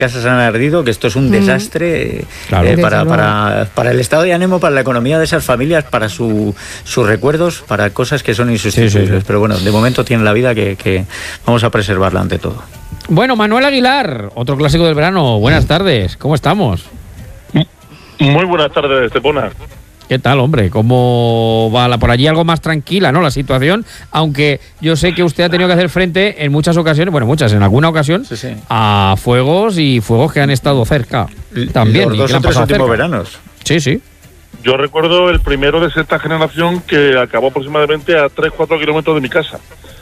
casas han ardido, que esto es un desastre para el estado de ánimo, para la economía de esas familias, para sus recuerdos, para cosas que son insustituibles. Sí. Pero bueno, de momento tienen la vida que vamos a preservarla ante todo. Bueno, Manuel Aguilar, otro clásico del verano. Buenas tardes, ¿cómo estamos? Muy buenas tardes, Estepona. ¿Qué tal, hombre? ¿Cómo va por allí? Algo más tranquila, ¿no? La situación, aunque yo sé que usted ha tenido que hacer frente en muchas ocasiones, en alguna ocasión, a fuegos que han estdo cerca. También. Los 2 o 3 últimos veranos. Sí. Yo recuerdo el primero de sexta generación que acabó aproximadamente a 3-4 kilómetros de mi casa.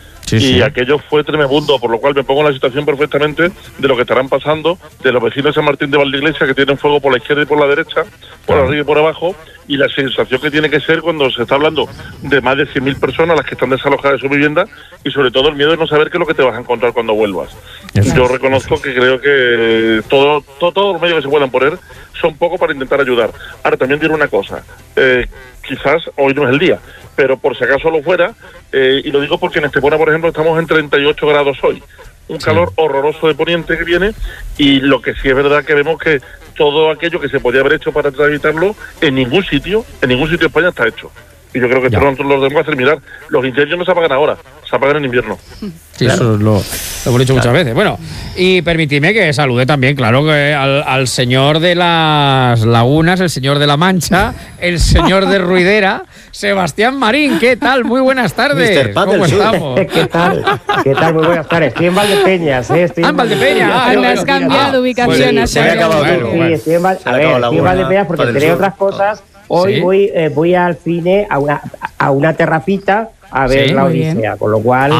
Y aquello fue tremendo, por lo cual me pongo en la situación perfectamente de lo que estarán pasando de los vecinos de San Martín de Valdeiglesia, que tienen fuego por la izquierda y por la derecha, por arriba y por abajo, y la sensación que tiene que ser cuando se está hablando de más de 100.000 personas las que están desalojadas de su vivienda, y sobre todo el miedo de no saber qué es lo que te vas a encontrar cuando vuelvas. Yo reconozco que creo que todos los medios que se puedan poner son poco para intentar ayudar. Ahora, también diré una cosa, quizás hoy no es el día, pero por si acaso lo fuera, y lo digo porque en Estepona, por ejemplo, estamos en 38 grados hoy, un calor horroroso de poniente que viene, y lo que sí es verdad que vemos que todo aquello que se podía haber hecho para evitarlo, en ningún sitio de España está hecho. Y yo creo que esto nosotros lo debemos hacer mirar. Los incendios no se apagan ahora, se apagan en invierno. Sí, claro. Eso lo hemos dicho muchas veces. Bueno, y permitidme que salude también, claro, que al señor de las lagunas, el señor de la Mancha, el señor de Ruidera, Sebastián Marín. ¿Qué tal? Muy buenas tardes. ¿Cómo estamos? ¿Qué tal? Muy buenas tardes. Estoy en Valdepeñas, en Valdepeñas. Me has cambiado de ubicación. Sí, estoy en Valdepeñas porque entre otras cosas, hoy voy al cine a una terrapita a ver la Odisea, con lo cual...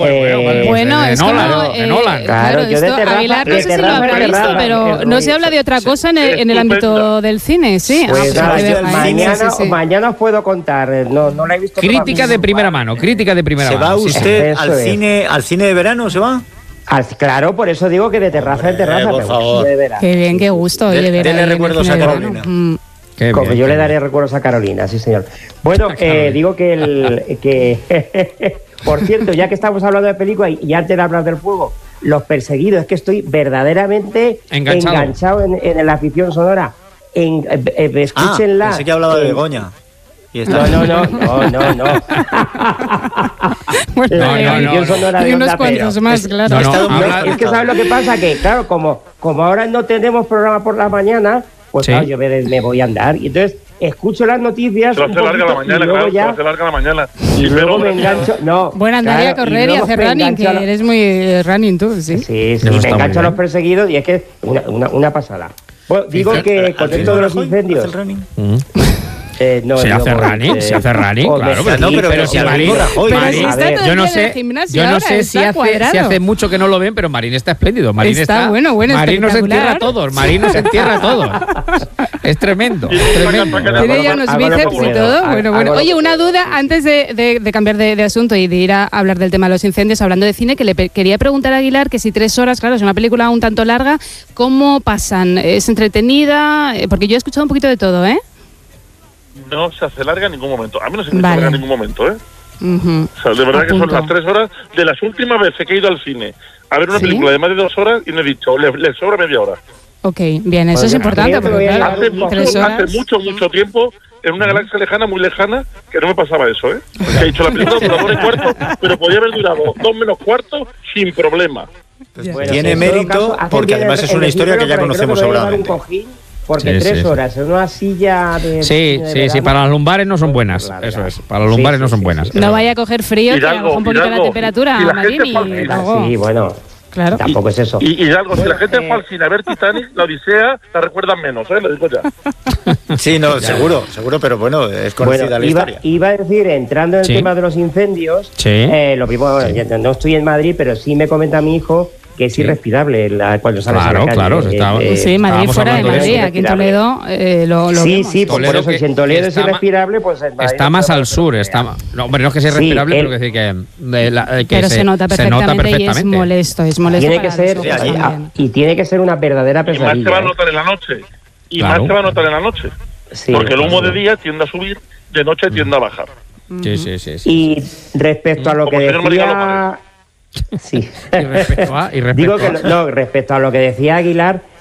Bueno, es Nolan. Claro, yo de terraza... Aguilar, no sé si lo habrá visto, pero no se habla de otra cosa en el ámbito del cine, sí. Pues mañana os puedo contar, no la he visto. Crítica de primera mano. ¿Se va usted al cine de verano, se va? Claro, por eso digo que de terraza por favor. Qué bien, qué gusto. Dele recuerdos a Carolina. Como yo le daré recuerdos a Carolina, sí señor. Bueno, digo que por cierto, ya que estamos hablando de películas y antes de hablar del fuego, Los Perseguidos, es que estoy verdaderamente enganchado en la afición sonora. Escúchenla. Pensé que hablaba de Begoña. No. La afición sonora de unos cuantos más, claro. Es que ¿sabes lo que pasa? Que claro, como ahora no tenemos programa por la mañana, pues claro, yo me voy a andar. Y entonces escucho las noticias. Se hace larga la mañana, claro. Se hace larga la mañana. Y luego me engancho. Bueno, andaría a correr y hacer running, que eres muy running tú, ¿sí? Sí, me engancho a Los Perseguidos y es que es una pasada. Bueno, digo que con esto de los incendios. Se hace running, claro, pero si Marín, yo no sé si hace mucho que no lo ven, pero Marín está espléndido. Marín nos entierra a todos. Es tremendo. Tiene ya unos bíceps y todo. Bueno. Oye, una duda antes de cambiar de asunto y de ir a hablar del tema de los incendios, hablando de cine, que le quería preguntar a Aguilar que si 3 horas, claro, es una película un tanto larga, ¿cómo pasan? ¿Es entretenida? Porque yo he escuchado un poquito de todo, ¿eh? No se hace larga en ningún momento. A mí no se me hace larga en ningún momento, ¿eh? O sea, de verdad que son las 3 horas de las últimas veces que he ido al cine a ver una película de más de 2 horas y me he dicho, le sobra media hora. Ok, bien, eso es importante. Porque, claro, hace mucho tiempo, en una galaxia lejana, muy lejana, que no me pasaba eso, ¿eh? Porque he dicho la película dura 2 horas y cuarto, pero podía haber durado 2 menos cuarto sin problema. Pues tiene mérito porque además es una historia que ya conocemos sobradamente. Porque 3 horas en una silla de... Sí, para las lumbares no son buenas. Claro, eso es, para las lumbares no son buenas. No vaya a coger frío, que baja un poquito la temperatura, Marín, y luego... Sí, bueno... Claro. Tampoco es eso. Y algo, si la gente fue al cine a ver Titanic, la Odisea, la recuerdan menos, lo digo ya. Sí, no, seguro, pero bueno, es conocida la historia. Iba a decir, entrando en el tema de los incendios, lo primero, no estoy en Madrid, pero sí me comenta mi hijo que es irrespirable cuando sales a la calle. Claro. Sí, Madrid fuera de Madrid, aquí en Toledo lo vemos. Sí, por eso si en Toledo es irrespirable, pues en Madrid está más al sur, no es que sea irrespirable, pero que decir que pero se nota perfectamente y es molesto tiene que ser y tiene que ser una verdadera pesadilla. Y más se va a notar en la noche. Porque el humo de día tiende a subir, de noche tiende a bajar. Sí. Y respecto a lo que decía... Sí. Y respecto Digo que respecto a lo que decía Aguilar,